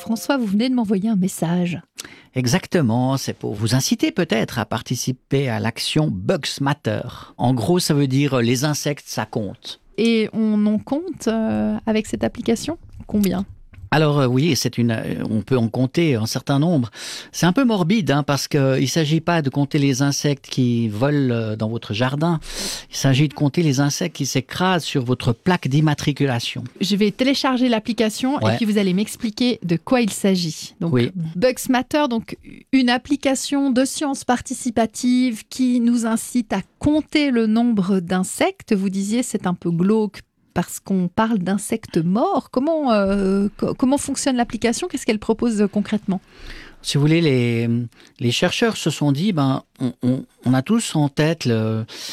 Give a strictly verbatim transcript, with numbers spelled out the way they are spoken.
François, vous venez de m'envoyer un message. Exactement, c'est pour vous inciter peut-être à participer à l'action Bugs Matter. En gros, ça veut dire euh, les insectes, ça compte. Et on en compte euh, avec cette application ? Combien ? Alors euh, oui, c'est une, euh, on peut en compter un certain nombre. C'est un peu morbide hein, parce qu'il ne s'agit pas de compter les insectes qui volent euh, dans votre jardin. Il s'agit de compter les insectes qui s'écrasent sur votre plaque d'immatriculation. Je vais télécharger l'application Ouais. et puis vous allez m'expliquer de quoi il s'agit. Donc, Oui. Bugs Matter, donc une application de sciences participatives qui nous incite à compter le nombre d'insectes. Vous disiez c'est un peu glauque parce qu'on parle d'insectes morts. Comment, euh, co- comment fonctionne l'application ? Qu'est-ce qu'elle propose euh, concrètement ? Si vous voulez, les, les chercheurs se sont dit, ben, on, on, on a tous en tête le,